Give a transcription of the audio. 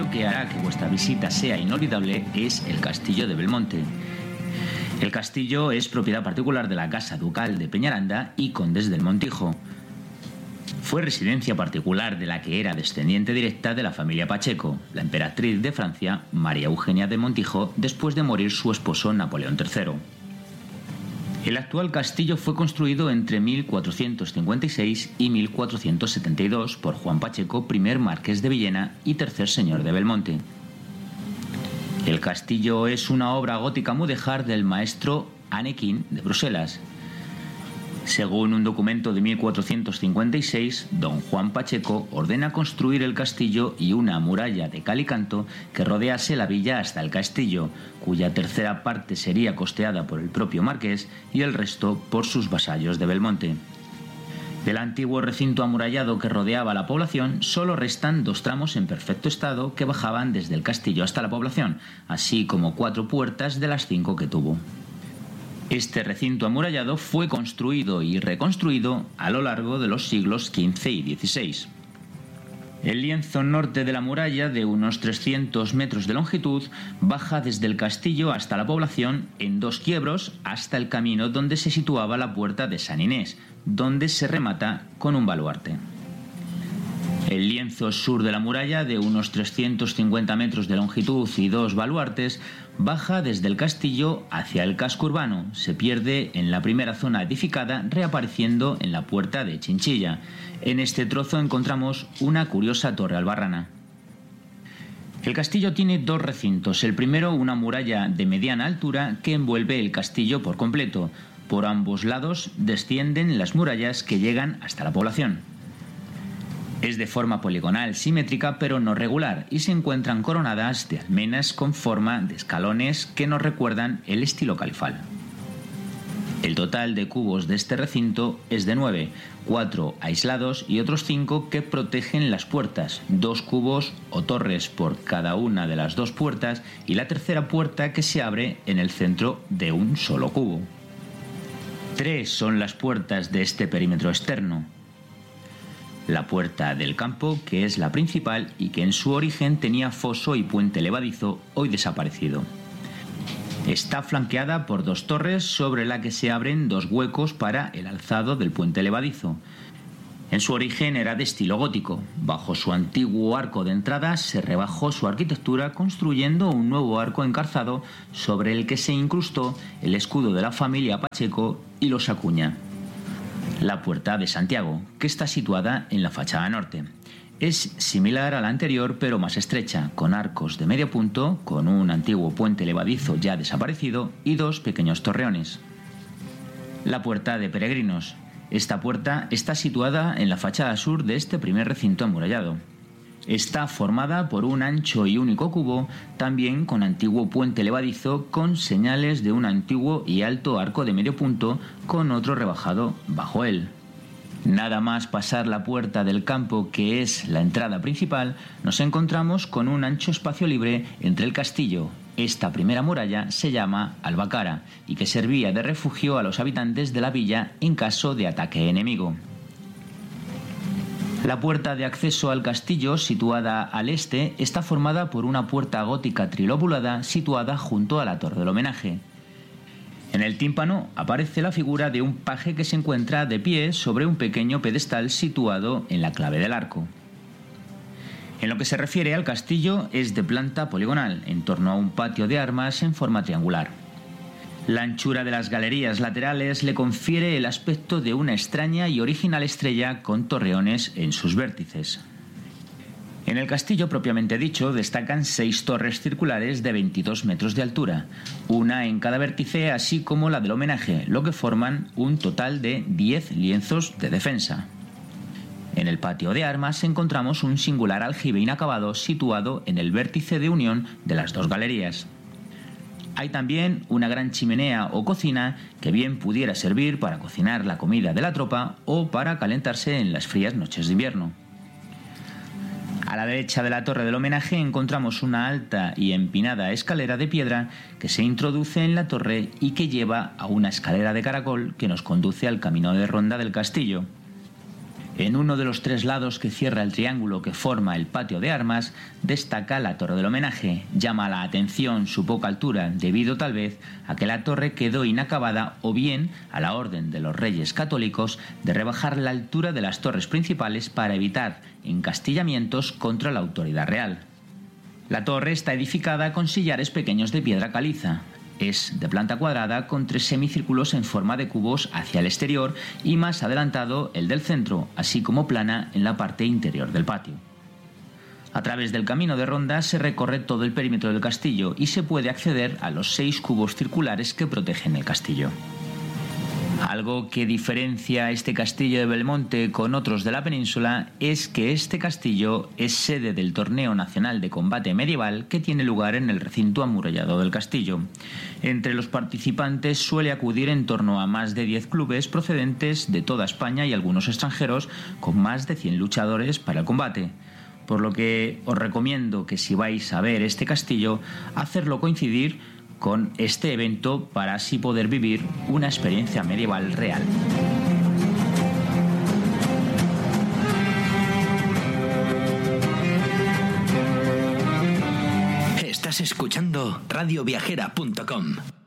castillo que hará que vuestra visita sea inolvidable es el Castillo de Belmonte. El castillo es propiedad particular de la Casa Ducal de Peñaranda y Condes del Montijo. Fue residencia particular de la que era descendiente directa de la familia Pacheco, la emperatriz de Francia, María Eugenia de Montijo, después de morir su esposo Napoleón III. El actual castillo fue construido entre 1456 y 1472 por Juan Pacheco, primer marqués de Villena y tercer señor de Belmonte. El castillo es una obra gótica mudéjar del maestro Hanequín de Bruselas. Según un documento de 1456, don Juan Pacheco ordena construir el castillo y una muralla de cal y canto que rodease la villa hasta el castillo, cuya tercera parte sería costeada por el propio marqués y el resto por sus vasallos de Belmonte. Del antiguo recinto amurallado que rodeaba la población, solo restan 2 tramos en perfecto estado que bajaban desde el castillo hasta la población, así como 4 puertas de las 5 que tuvo. Este recinto amurallado fue construido y reconstruido a lo largo de los siglos XV y XVI. El lienzo norte de la muralla, de unos 300 metros de longitud, baja desde el castillo hasta la población en 2 quiebros hasta el camino donde se situaba la puerta de San Inés, donde se remata con un baluarte. El lienzo sur de la muralla, de unos 350 metros de longitud y 2 baluartes, baja desde el castillo hacia el casco urbano, se pierde en la primera zona edificada, reapareciendo en la puerta de Chinchilla. En este trozo encontramos una curiosa torre albarrana. El castillo tiene 2 recintos. El primero, una muralla de mediana altura que envuelve el castillo por completo. Por ambos lados descienden las murallas que llegan hasta la población. Es de forma poligonal, simétrica pero no regular, y se encuentran coronadas de almenas con forma de escalones que nos recuerdan el estilo califal. El total de cubos de este recinto es de 9, 4 aislados y otros 5 que protegen las puertas, 2 cubos o torres por cada una de las 2 puertas y la tercera puerta que se abre en el centro de un solo cubo. 3 son las puertas de este perímetro externo. La puerta del campo, que es la principal y que en su origen tenía foso y puente levadizo, hoy desaparecido. Está flanqueada por 2 torres sobre la que se abren 2 huecos para el alzado del puente levadizo. En su origen era de estilo gótico. Bajo su antiguo arco de entrada se rebajó su arquitectura construyendo un nuevo arco encarzado sobre el que se incrustó el escudo de la familia Pacheco y los Acuña. La puerta de Santiago, que está situada en la fachada norte. Es similar a la anterior pero más estrecha, con arcos de medio punto, con un antiguo puente levadizo ya desaparecido y 2 pequeños torreones. La puerta de Peregrinos. Esta puerta está situada en la fachada sur de este primer recinto amurallado. Está formada por un ancho y único cubo, también con antiguo puente levadizo, con señales de un antiguo y alto arco de medio punto, con otro rebajado bajo él. Nada más pasar la puerta del campo, que es la entrada principal, nos encontramos con un ancho espacio libre entre el castillo. Esta primera muralla se llama Albacara y que servía de refugio a los habitantes de la villa en caso de ataque enemigo. La puerta de acceso al castillo, situada al este, está formada por una puerta gótica trilobulada situada junto a la torre del homenaje. En el tímpano aparece la figura de un paje que se encuentra de pie sobre un pequeño pedestal situado en la clave del arco. En lo que se refiere al castillo, es de planta poligonal, en torno a un patio de armas en forma triangular. La anchura de las galerías laterales le confiere el aspecto de una extraña y original estrella con torreones en sus vértices. En el castillo propiamente dicho destacan 6 torres circulares de 22 metros de altura, una en cada vértice, así como la del homenaje, lo que forman un total de 10 lienzos de defensa. En el patio de armas encontramos un singular aljibe inacabado situado en el vértice de unión de las 2 galerías. Hay también una gran chimenea o cocina que bien pudiera servir para cocinar la comida de la tropa o para calentarse en las frías noches de invierno. A la derecha de la torre del homenaje encontramos una alta y empinada escalera de piedra que se introduce en la torre y que lleva a una escalera de caracol que nos conduce al camino de ronda del castillo. En uno de los 3 lados que cierra el triángulo que forma el patio de armas, destaca la torre del homenaje. Llama la atención su poca altura, debido tal vez a que la torre quedó inacabada o bien a la orden de los reyes católicos de rebajar la altura de las torres principales para evitar encastillamientos contra la autoridad real. La torre está edificada con sillares pequeños de piedra caliza. Es de planta cuadrada con 3 semicírculos en forma de cubos hacia el exterior y más adelantado el del centro, así como plana en la parte interior del patio. A través del camino de ronda se recorre todo el perímetro del castillo y se puede acceder a los 6 cubos circulares que protegen el castillo. Algo que diferencia este castillo de Belmonte con otros de la península es que este castillo es sede del Torneo Nacional de Combate Medieval que tiene lugar en el recinto amurallado del castillo. Entre los participantes suele acudir en torno a más de 10 clubes procedentes de toda España y algunos extranjeros con más de 100 luchadores para el combate. Por lo que os recomiendo que si vais a ver este castillo, hacerlo coincidir con este evento para así poder vivir una experiencia medieval real. Estás escuchando radioviajera.com.